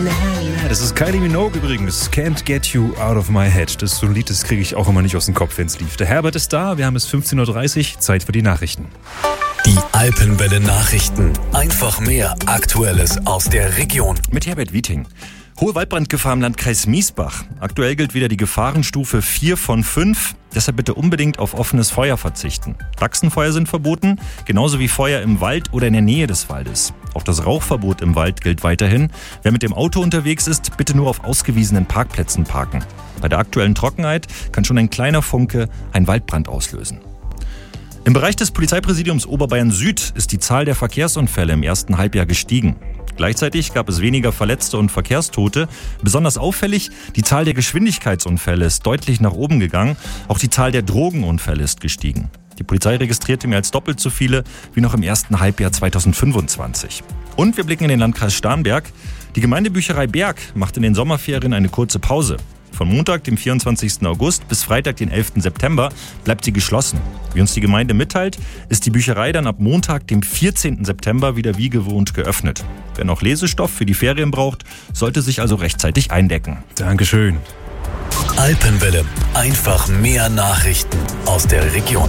Das ist Kylie Minogue übrigens. Can't Get You Out of My Head. Das ist so ein Lied, das kriege ich auch immer nicht aus dem Kopf, wenn es lief. Der Herbert ist da, wir haben es 15.30 Uhr, Zeit für die Nachrichten. Die Alpenwelle Nachrichten. Einfach mehr Aktuelles aus der Region. Mit Herbert Wieting. Hohe Waldbrandgefahr im Landkreis Miesbach. Aktuell gilt wieder die Gefahrenstufe 4 von 5. Deshalb bitte unbedingt auf offenes Feuer verzichten. Dachsenfeuer sind verboten, genauso wie Feuer im Wald oder in der Nähe des Waldes. Auch das Rauchverbot im Wald gilt weiterhin. Wer mit dem Auto unterwegs ist, bitte nur auf ausgewiesenen Parkplätzen parken. Bei der aktuellen Trockenheit kann schon ein kleiner Funke einen Waldbrand auslösen. Im Bereich des Polizeipräsidiums Oberbayern Süd ist die Zahl der Verkehrsunfälle im ersten Halbjahr gestiegen. Gleichzeitig gab es weniger Verletzte und Verkehrstote. Besonders auffällig, die Zahl der Geschwindigkeitsunfälle ist deutlich nach oben gegangen. Auch die Zahl der Drogenunfälle ist gestiegen. Die Polizei registrierte mehr als doppelt so viele wie noch im ersten Halbjahr 2025. Und wir blicken in den Landkreis Starnberg. Die Gemeindebücherei Berg macht in den Sommerferien eine kurze Pause. Von Montag, dem 24. August bis Freitag, den 11. September, bleibt sie geschlossen. Wie uns die Gemeinde mitteilt, ist die Bücherei dann ab Montag, dem 14. September, wieder wie gewohnt geöffnet. Wer noch Lesestoff für die Ferien braucht, sollte sich also rechtzeitig eindecken. Dankeschön. Alpenwelle. Einfach mehr Nachrichten aus der Region.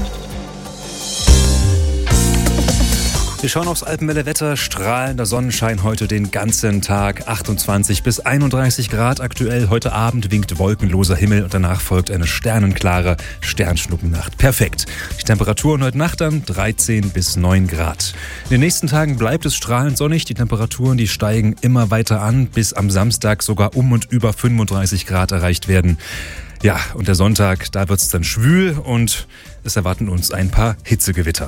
Wir schauen aufs Alpenwelle-Wetter. Strahlender Sonnenschein heute den ganzen Tag. 28 bis 31 Grad aktuell. Heute Abend winkt wolkenloser Himmel und danach folgt eine sternenklare Sternschnuppennacht. Perfekt. Die Temperaturen heute Nacht dann 13 bis 9 Grad. In den nächsten Tagen bleibt es strahlend sonnig. Die Temperaturen, die steigen immer weiter an, bis am Samstag sogar um und über 35 Grad erreicht werden. Ja, und der Sonntag, da wird es dann schwül und es erwarten uns ein paar Hitzegewitter.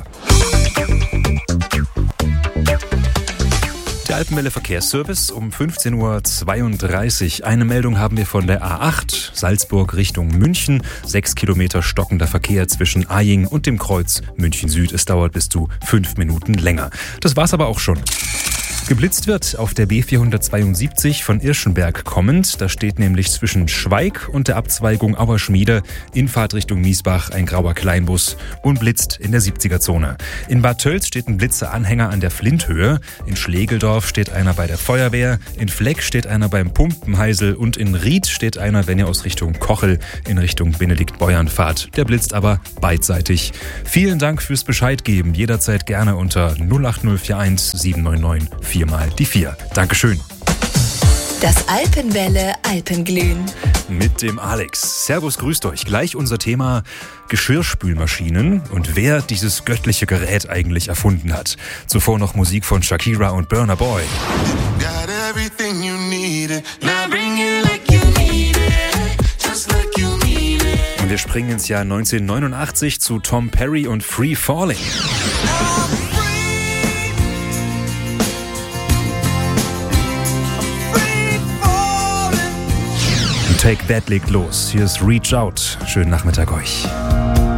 Der Alpenwelle Verkehrsservice um 15.32 Uhr. Eine Meldung haben wir von der A8, Salzburg Richtung München. 6 Kilometer stockender Verkehr zwischen Aying und dem Kreuz München Süd. Es dauert bis zu 5 Minuten länger. Das war's aber auch schon. Geblitzt wird auf der B472 von Irschenberg kommend. Da steht nämlich zwischen Schweig und der Abzweigung Auerschmiede in Fahrtrichtung Miesbach ein grauer Kleinbus und blitzt in der 70er-Zone. In Bad Tölz steht ein Blitzeranhänger an der Flinthöhe. In Schlegeldorf steht einer bei der Feuerwehr. In Fleck steht einer beim Pumpenheisel. Und in Ried steht einer, wenn ihr aus Richtung Kochel in Richtung Benedikt-Beuern fahrt. Der blitzt aber beidseitig. Vielen Dank fürs Bescheid geben. Jederzeit gerne unter 08041 799 4 mal die 4. Dankeschön. Das Alpenwelle Alpenglühen. Mit dem Alex. Servus, grüßt euch. Gleich unser Thema Geschirrspülmaschinen und wer dieses göttliche Gerät eigentlich erfunden hat. Zuvor noch Musik von Shakira und Burna Boy. Und wir springen ins Jahr 1989 zu Tom Perry und Free Falling. Take That legt los. Hier ist Reach Out. Schönen Nachmittag euch.